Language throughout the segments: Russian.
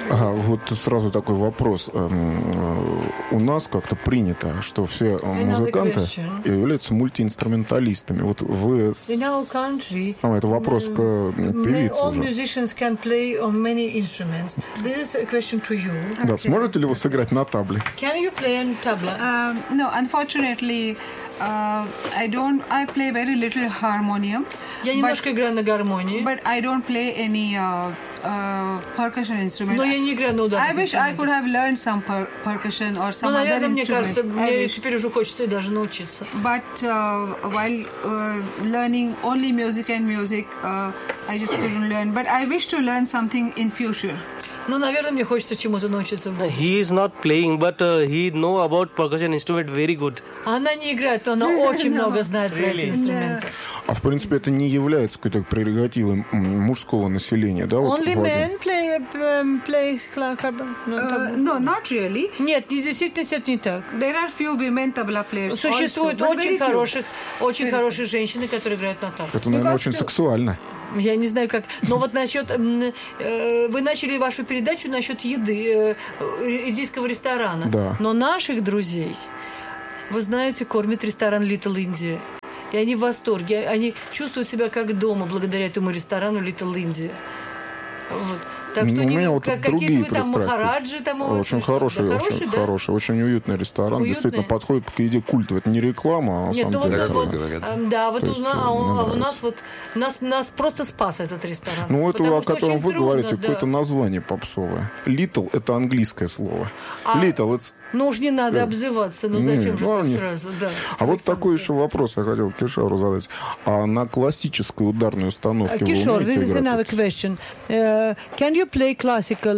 Ага, вот сразу такой вопрос. У нас как-то принято, что все музыканты являются мультиинструменталистами. Вот вы... Это вопрос к певице уже. Да, сможете ли вы сыграть на табле? No, unfortunately, I don't. I play very little harmonium. Я немножко играю на гармонии. But I don't play any percussion instrument. Но я не играю на ударных I wish I could have learned some percussion or some other наверное, мне instrument. кажется, мне теперь уже хочется даже научиться. But while learning only music and music, I just couldn't learn. But I wish to learn something in future. Ну, наверное, мне хочется чему-то научиться в будущем. He is not playing, but he know about percussion instrument very good. Она не играет, но она очень много знает про эти инструменты. А в принципе это не является какой-то прерогативой мужского населения, да? Only men play clarinet? No, not really. Нет, действительно, это не так. There are few women tabla players. Существуют очень хорошие женщины, которые играют на табле. Это, наверное, очень сексуально. Я не знаю как. Но вот насчет... Вы начали вашу передачу насчет еды, индийского ресторана. Да. Но наших друзей, вы знаете, кормит ресторан Little India. И они в восторге. Они чувствуют себя как дома благодаря этому ресторану Little India. Вот. Так что у меня вот другие вы там махараджи там у вас. Очень хороший, да, очень да? хороший, очень уютный ресторан. Уютный? Действительно подходит к еде культовой. Это не реклама, а на самом деле. Да, вот есть, у нас вот нас просто спас этот ресторан. Ну, это о что котором очень вы трудно, говорите, да. какое-то название попсовое. Little – это английское слово. Little – это... Ну уж не надо обзываться, ну зачем же так не. сразу, да. А вот такой еще вопрос я хотел Кишору задать. А на классической ударной установке вы Kishore, умеете this is another играть? question. Can you play classical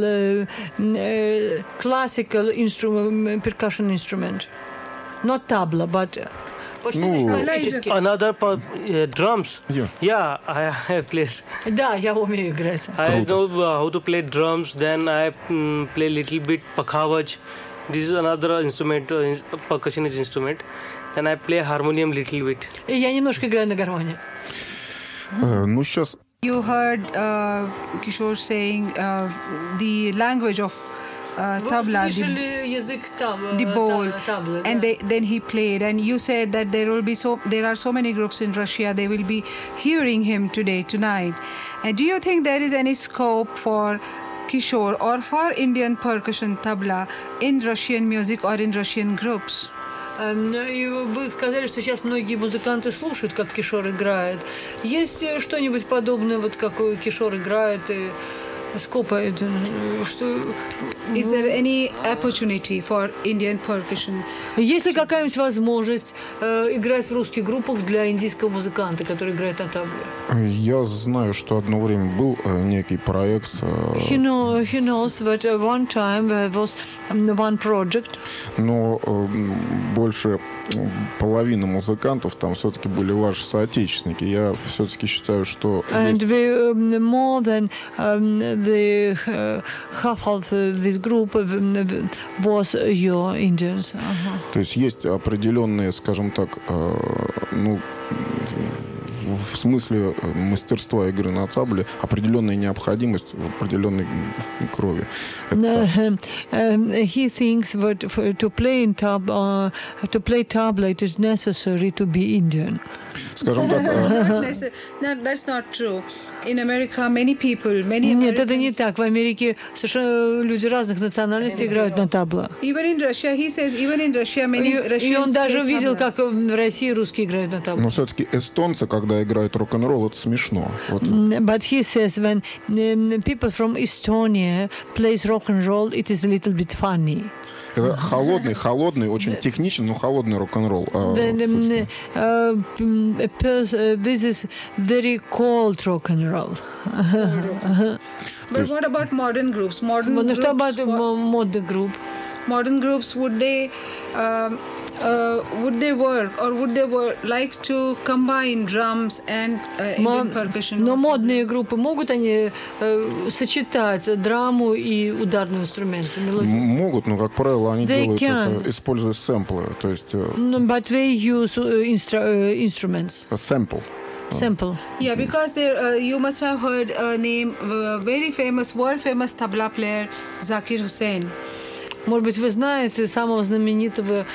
percussion instrument? Not tabla, but классический. Another drums. Yeah. Yeah, I have played. Да, я умею играть. I know how to play drums. Then I play little bit pakhavaj. This is another instrument, percussion instrument. And I play harmonium little bit. И я немножко играю на гармонии. Ну, сейчас... You heard Kishore saying the language of tabla, the bowl, and then he played. And you said that there are so many groups in Russia. They will be hearing him tonight. And do you think there is any scope for Kishore or for Indian percussion tabla in Russian music or in Russian groups? И вы сказали, что сейчас многие музыканты слушают, как Кишор играет. Есть что-нибудь подобное, вот как Кишор играет, и скопа, что... Is there any opportunity for Indian percussion? Есть ли какая-нибудь возможность играть в русских группах для индийского музыканта, который играет на табле? Я знаю, что одно время был некий проект. He knows that one time there was one project. Но больше половина музыкантов там все-таки были ваши соотечественники. Я все-таки считаю, что... And more than the half of this group was your Indians. То есть есть определенные, скажем так, ну, в смысле мастерства игры на табле определенная необходимость в определенной крови. He thinks that to play tabla it is necessary to be Indian. Скажем так... That's not true. In America, many Нет, это не так. В Америке совершенно люди разных национальностей играют на табла. Even in Russia, he says, even in Russia, many Russians И он даже play видел, tabla. как в России русские играют на табла. Но все-таки эстонцы, когда играют рок-н-ролл, это смешно. Вот. But he says when people from Estonia plays rock and roll, it is a little bit funny. Это холодный, очень техничный, но холодный рок-н-ролл. This is very cold rock and roll. But what about modern groups? Ну что about modern group? Modern groups, would they work or would they like to combine drums and Indian percussion? Но модные группы, могут они сочетать драму и ударные инструменты, мелодию? Могут, но, как правило, они They делают это, используя сэмплы. То есть... But they use instruments. Сэмпл. Sample. Yeah, because there, you must have heard a name, very famous, world famous tabla player, Zakir Hussain. Может быть, вы знаете самого знаменитого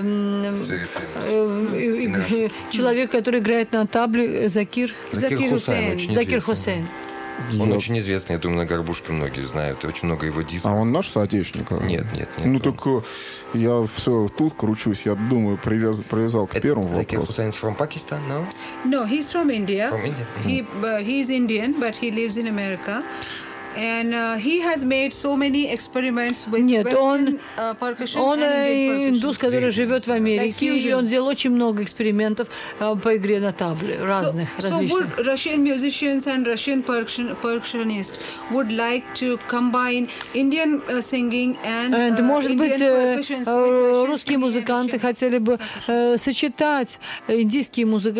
человека, который играет на табле, Закир Хусейн. Закир Хусейн. Он очень известный, я думаю, на Горбушке многие знают, и очень много его дисков. А он наш соотечественник? Нет. Ну так я все тут кручусь, я думаю, привязал к первому вопросу. Закир Хусейн from Pakistan, no? No, he's from India. From India? He's Indian, but he lives in America. And he has made so many experiments with Western percussion он and Indian индус, который живет в Америке, и он сделал очень много экспериментов по игре на табле, различных. So would Russian musicians and Russian percussionists would like to combine Indian singing and может быть, Indian percussions with русские музыканты хотели бы сочетать индийские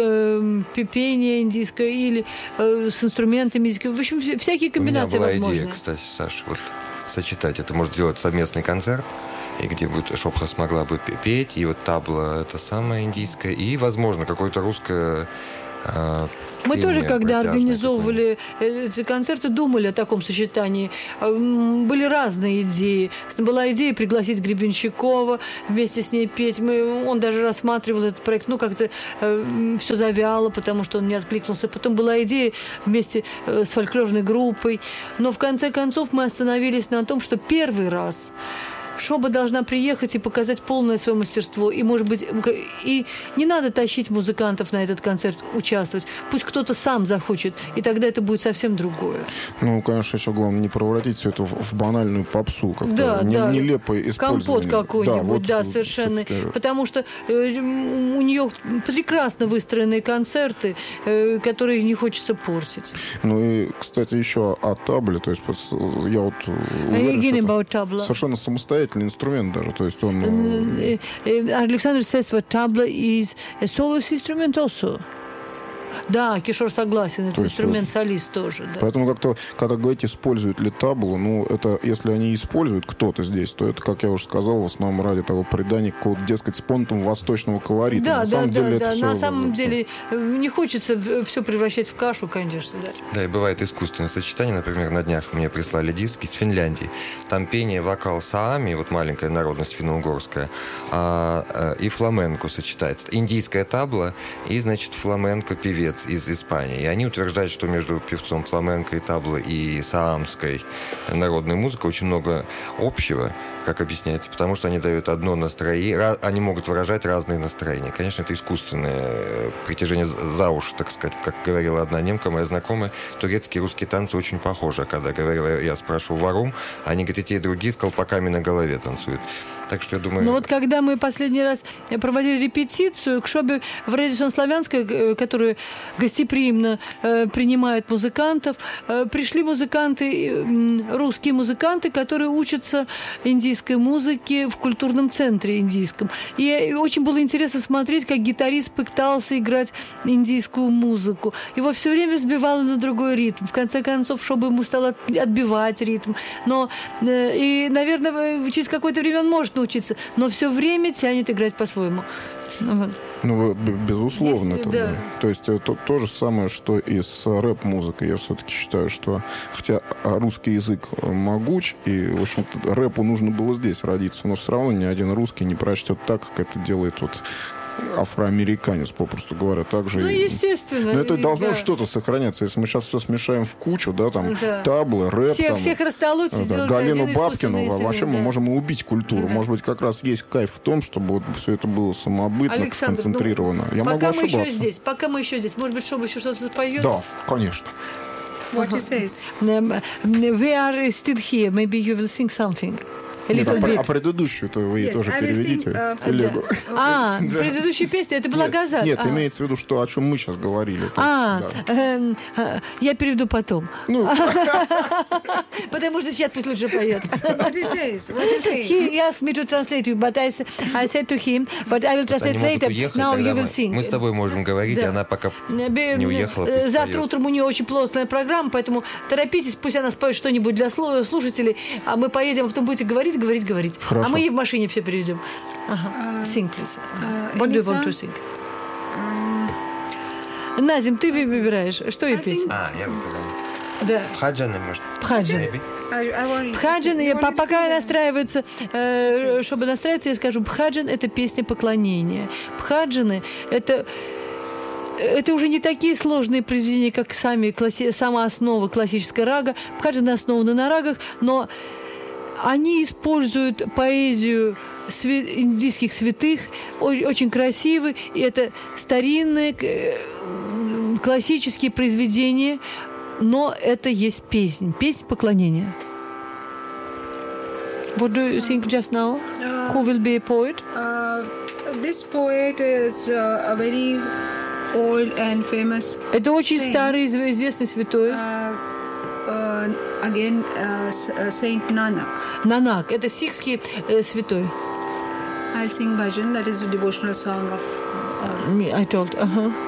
пение индийское или с инструментами индийского. В общем, всякие комбинации возможны. Идея, кстати, Саша, вот сочетать. Это может сделать совместный концерт, и где будет Шопха смогла бы петь, и вот табла это самое индийское, и, возможно, какое-то русское Мы тоже, когда организовывали эти концерты, думали о таком сочетании. Были разные идеи. Была идея пригласить Гребенщикова, вместе с ней петь. Он даже рассматривал этот проект. Ну, как-то все завяло, потому что он не откликнулся. Потом была идея вместе с фольклорной группой. Но в конце концов мы остановились на том, что первый раз Шоба должна приехать и показать полное свое мастерство. И, может быть, и не надо тащить музыкантов на этот концерт участвовать. Пусть кто-то сам захочет, и тогда это будет совсем другое. Ну, конечно, еще главное не превратить все это в банальную попсу, как-то нелепое использование. Компот какой-нибудь, совершенно. Потому что у нее прекрасно выстроенные концерты, которые не хочется портить. Ну и, кстати, еще о табле. То есть я вот уверен, что это совершенно самостоятельный инструмент даже, то есть он... Alexander says that tabla is a soloist instrument also. Да, Кишор согласен, это инструмент-солист тоже. Да. Поэтому как-то, когда говорите, используют ли таблу, ну, это, если они используют кто-то здесь, то это, как я уже сказал, в основном ради того придания какого-то, дескать, с понтом восточного колорита. Да, на самом деле не хочется все превращать в кашу, конечно, да. Да, и бывает искусственное сочетание, например, на днях мне прислали диск из Финляндии. Там пение, вокал саами, вот маленькая народность финно-угорская, и фламенко сочетается. Индийская табла и, значит, фламенко-певец из Испании. И они утверждают, что между певцом фламенко и табло и саамской народной музыкой очень много общего, как объясняется, потому что они дают одно настроение, они могут выражать разные настроения. Конечно, это искусственное притяжение за уши, так сказать, как говорила одна немка, моя знакомая, турецкие и русские танцы очень похожи. Когда говорила, я спрашивал варум, они, говорят, и те, и другие с колпаками на голове танцуют. Так что я думаю... Ну вот когда мы последний раз проводили репетицию к Шобе в Редисон Славянской, которая гостеприимно принимает музыкантов, пришли музыканты, русские музыканты, которые учатся индийской музыке в культурном центре индийском. И очень было интересно смотреть, как гитарист пытался играть индийскую музыку. Его все время сбивало на другой ритм. В конце концов, Шоба ему стал отбивать ритм. Но, и, наверное, через какое-то время он может научиться, но все время тянет играть по-своему. Ну, безусловно. Здесь, да. То есть это то же самое, что и с рэп-музыкой. Я все-таки считаю, что хотя русский язык могуч, и, в общем-то, рэпу нужно было здесь родиться, но все равно ни один русский не прочтет так, как это делает вот афроамериканец, попросту говоря, также. Ну, естественно. Но это должно что-то сохраняться. Если мы сейчас все смешаем в кучу, да, там, таблы, рэп, всех растолочить, Галину Бабкину, вообще мы можем и убить культуру. Да. Может быть, как раз есть кайф в том, чтобы вот все это было самобытно, Александр, сконцентрировано. Я могу ошибаться. Пока мы еще здесь, может быть, Шоба еще что-то споет? Да, конечно. What he says? We are still here. Maybe you will sing something. Нет, а предыдущую-то вы тоже переведите телегу. Предыдущая песня, это была «Газаль». Нет, имеется в виду, что о чем мы сейчас говорили. Я переведу потом. Потому что сейчас пусть лучше поет. What he says? He asked me to translate you, but I said to him, but I will translate later. Now you will sing. Мы с тобой можем говорить, она пока не уехала. Завтра утром у нее очень плотная программа, поэтому торопитесь, пусть она споет что-нибудь для слушателей, а мы поедем, а потом будете говорить. Хорошо. А мы ей в машине все переведем. Sing, please. What do you want to sing? Назим, ты выбираешь, что ей петь? Я выбираю. Да. Бхаджаны, может? Бхаджаны. Бхаджан, пока настраивается, чтобы настраиваться, я скажу, бхаджан — это песня поклонения. Бхаджаны — это уже не такие сложные произведения, как сама основа классической рага. Бхаджаны основаны на рагах, но они используют поэзию индийских святых, очень красивые, и это старинные классические произведения, но это есть песнь поклонения. What do you think just now? Who will be a poet? This poet is a very old and famous. Это очень старый, известный святой. Again, Saint Nanak. Нанак. Это сикхский святой. I'll sing bhajan. That is a devotional song of. I told.